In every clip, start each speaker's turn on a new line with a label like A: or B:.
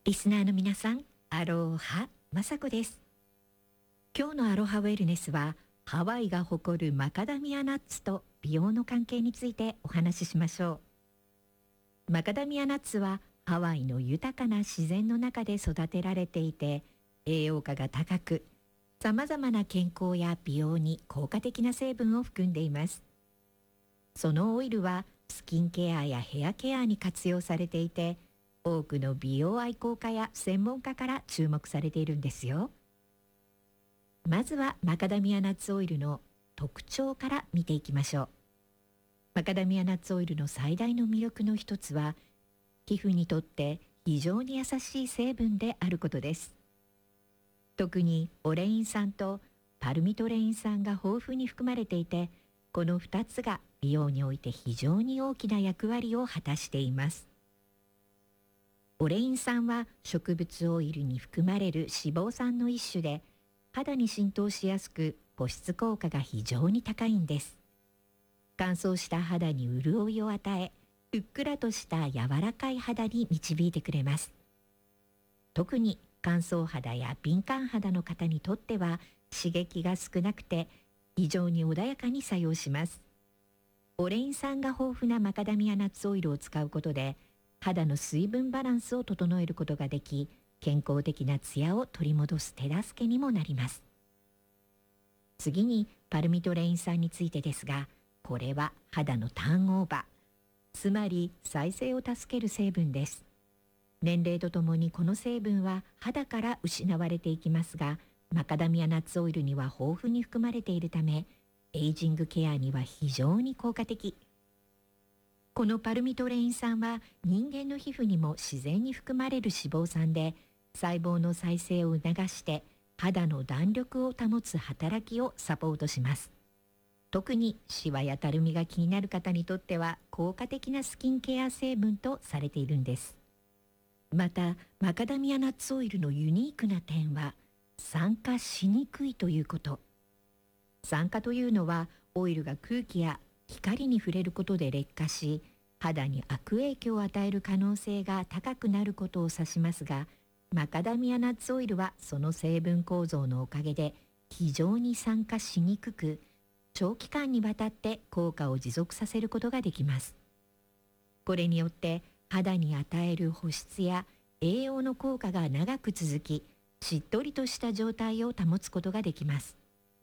A: リスナーの皆さん、アロハ、まさこです。今日のアロハウェルネスは、ハワイが誇るマカダミアナッツと美容の関係についてお話ししましょう。マカダミアナッツはハワイの豊かな自然の中で育てられていて、栄養価が高く、様々な健康や美容に効果的な成分を含んでいます。そのオイルはスキンケアやヘアケアに活用されていて、多くの美容愛好家や専門家から注目されているんですよ。まずはマカダミアナッツオイルの特徴から見ていきましょう。マカダミアナッツオイルの最大の魅力の一つは、皮膚にとって非常に優しい成分であることです。特にオレイン酸とパルミトレイン酸が豊富に含まれていて、この2つが美容において非常に大きな役割を果たしています。オレイン酸は植物オイルに含まれる脂肪酸の一種で、肌に浸透しやすく保湿効果が非常に高いんです。乾燥した肌に潤いを与え、ふっくらとした柔らかい肌に導いてくれます。特に乾燥肌や敏感肌の方にとっては刺激が少なくて非常に穏やかに作用します。オレイン酸が豊富なマカダミアナッツオイルを使うことで、肌の水分バランスを整えることができ、健康的なツヤを取り戻す手助けにもなります。次にパルミトレイン酸についてですが、これは肌のターンオーバー、つまり再生を助ける成分です。年齢とともにこの成分は肌から失われていきますが、マカダミアナッツオイルには豊富に含まれているため、エイジングケアには非常に効果的。このパルミトレイン酸は人間の皮膚にも自然に含まれる脂肪酸で、細胞の再生を促して肌の弾力を保つ働きをサポートします。特にシワやたるみが気になる方にとっては効果的なスキンケア成分とされているんです。またマカダミアナッツオイルのユニークな点は、酸化しにくいということ。酸化というのはオイルが空気や光に触れることで劣化し、肌に悪影響を与える可能性が高くなることを指しますが、マカダミアナッツオイルはその成分構造のおかげで非常に酸化しにくく、長期間にわたって効果を持続させることができます。これによって肌に与える保湿や栄養の効果が長く続き、しっとりとした状態を保つことができます。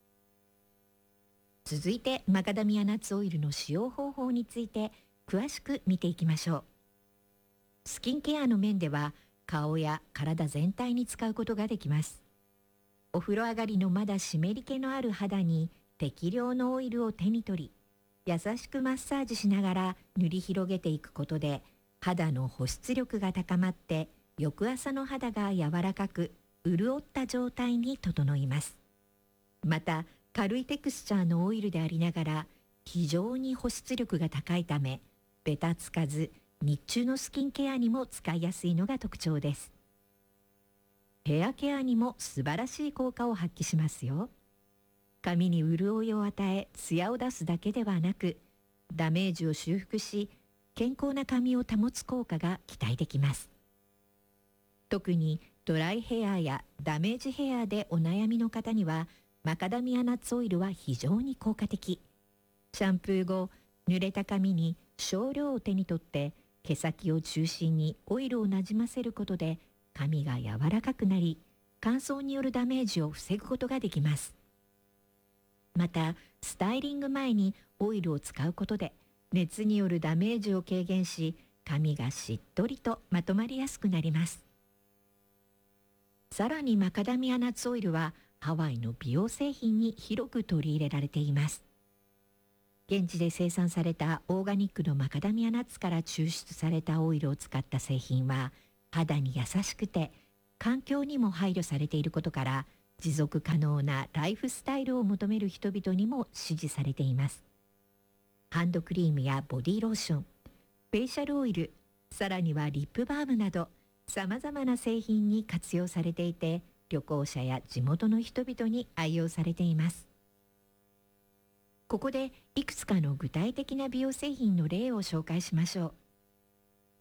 A: 続いてマカダミアナッツオイルの使用方法について詳しく見ていきましょう。スキンケアの面では顔や体全体に使うことができます。お風呂上がりのまだ湿り気のある肌に適量のオイルを手に取り、優しくマッサージしながら塗り広げていくことで、肌の保湿力が高まって翌朝の肌が柔らかく潤った状態に整います。また軽いテクスチャーのオイルでありながら非常に保湿力が高いため、ベタつかず日中のスキンケアにも使いやすいのが特徴です。ヘアケアにも素晴らしい効果を発揮しますよ。髪に潤いを与えツヤを出すだけではなく、ダメージを修復し健康な髪を保つ効果が期待できます。特にドライヘアやダメージヘアでお悩みの方には、マカダミアナッツオイルは非常に効果的。シャンプー後、濡れた髪に少量を手に取って毛先を中心にオイルをなじませることで髪が柔らかくなり、乾燥によるダメージを防ぐことができます。またスタイリング前にオイルを使うことで熱によるダメージを軽減し、髪がしっとりとまとまりやすくなります。さらにマカダミアナッツオイルはハワイの美容製品に広く取り入れられています。現地で生産されたオーガニックのマカダミアナッツから抽出されたオイルを使った製品は、肌に優しくて環境にも配慮されていることから、持続可能なライフスタイルを求める人々にも支持されています。ハンドクリームやボディローション、フェイシャルオイル、さらにはリップバームなど様々な製品に活用されていて、旅行者や地元の人々に愛用されています。ここでいくつかの具体的な美容製品の例を紹介しましょう。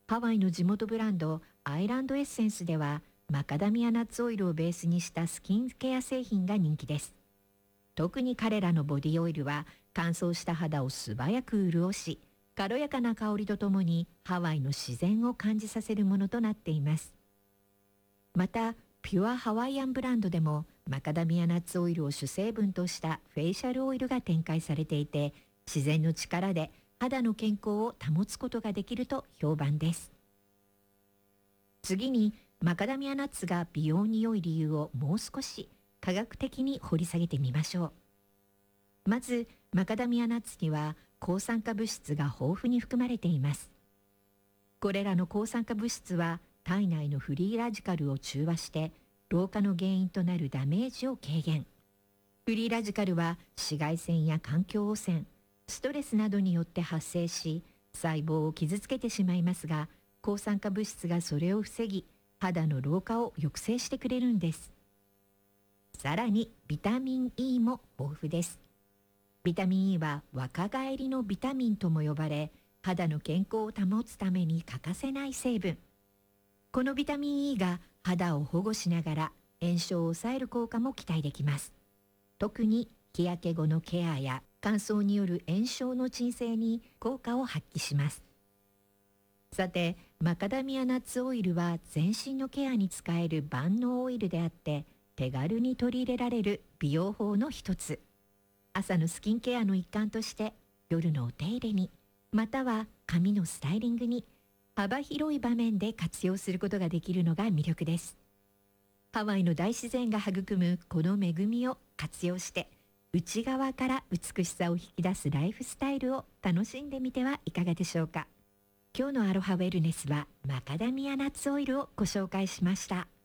A: ハワイの地元ブランドアイランドエッセンスではマカダミアナッツオイルをベースにしたスキンケア製品が人気です。特に彼らのボディオイルは乾燥した肌を素早く潤し、軽やかな香りとともにハワイの自然を感じさせるものとなっています。またピュアハワイアンブランドでもマカダミアナッツオイルを主成分としたフェイシャルオイルが展開されていて、自然の力で肌の健康を保つことができると評判です。次にマカダミアナッツが美容に良い理由をもう少し科学的に掘り下げてみましょう。まずマカダミアナッツには抗酸化物質が豊富に含まれています。これらの抗酸化物質は体内のフリーラジカルを中和して老化の原因となるダメージを軽減。フリーラジカルは紫外線や環境汚染、ストレスなどによって発生し細胞を傷つけてしまいますが、抗酸化物質がそれを防ぎ肌の老化を抑制してくれるんです。さらにビタミン E も豊富です。ビタミン E は若返りのビタミンとも呼ばれ、肌の健康を保つために欠かせない成分。このビタミン E が肌を保護しながら炎症を抑える効果も期待できます。特に日焼け後のケアや乾燥による炎症の鎮静に効果を発揮します。さて、マカダミアナッツオイルは全身のケアに使える万能オイルであって、手軽に取り入れられる美容法の一つ。朝のスキンケアの一環として夜のお手入れに、または髪のスタイリングに幅広い場面で活用することができるのが魅力です。ハワイの大自然が育むこの恵みを活用して内側から美しさを引き出すライフスタイルを楽しんでみてはいかがでしょうか。今日のアロハウェルネスはマカダミアナッツオイルをご紹介しました。